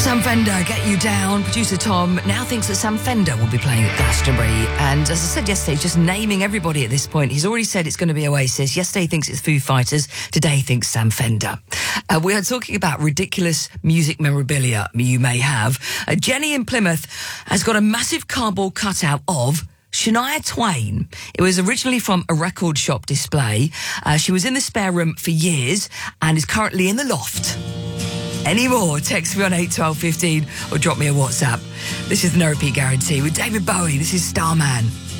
Sam Fender, Get You Down. Producer Tom now thinks that Sam Fender will be playing at Glastonbury. And as I said yesterday, he's just naming everybody at this point. He's already said it's going to be Oasis. Yesterday he thinks it's Foo Fighters. Today he thinks Sam Fender. We are talking about ridiculous music memorabilia you may have. Jenny in Plymouth has got a massive cardboard cutout of Shania Twain. It was originally from a record shop display. She was in the spare room for years and is currently in the loft. Any more? Text me on 81215 or drop me a WhatsApp. This is the No Repeat Guarantee with David Bowie. This is Starman.